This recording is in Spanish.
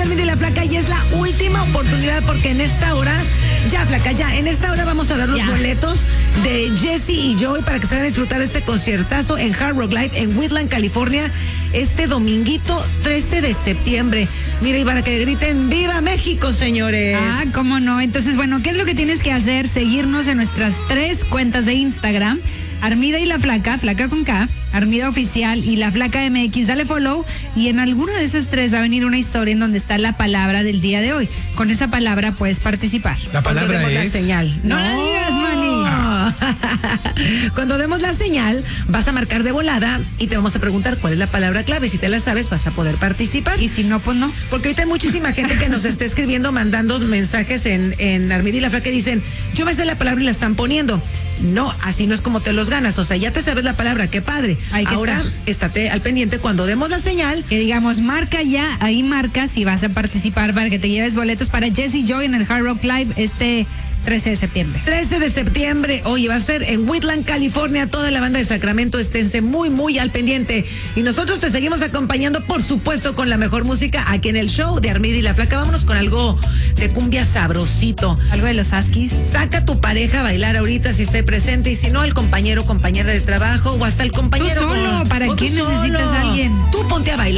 Armin y la Flaca y es la última oportunidad porque en esta hora, en esta hora vamos a dar los boletos de Jesse y Joey para que se vayan a disfrutar de este conciertazo en Hard Rock Live en Whitland, California, este dominguito 13 de septiembre. Mira, y para que griten ¡Viva México, señores! Ah, cómo no. Entonces, bueno, ¿qué es lo que tienes que hacer? Seguirnos en nuestras 3 cuentas de Instagram. Armida y la Flaca, Flaca con K, Armida Oficial y la Flaca MX, dale follow y en alguna de esas 3 va a venir una historia en donde está la palabra del día de hoy. Con esa palabra puedes participar. La palabra Cuando demos es... la señal. No la digas, Manny. Cuando demos la señal, vas a marcar de volada y te vamos a preguntar cuál es la palabra clave. Si te la sabes, vas a poder participar. Y si no, pues no. Porque ahorita hay muchísima gente que nos está escribiendo, mandando mensajes en Armida y la Flaca que dicen, yo me sé la palabra y la están poniendo. No, así no es como te los ganas. O sea, ya te sabes la palabra, qué padre. Ahora, estate al pendiente cuando demos la señal. Que digamos, marca ya, ahí marcas y vas a participar para que te lleves boletos para Jesse Joy en el Hard Rock Live este 13 de septiembre. 13 de septiembre, oye, va a ser en Whitland, California. Toda la banda de Sacramento, esténse muy, muy al pendiente. Y nosotros te seguimos acompañando, por supuesto, con la mejor música aquí en el show de Armida y la Flaca. Vámonos con algo de cumbia sabrosito. Algo de los Askis. Saca a tu pareja a bailar ahorita si esté presente y si no, el compañero, compañera de trabajo o hasta el compañero. Tú solo, ¿para qué necesitas a alguien? Tú ponte a bailar.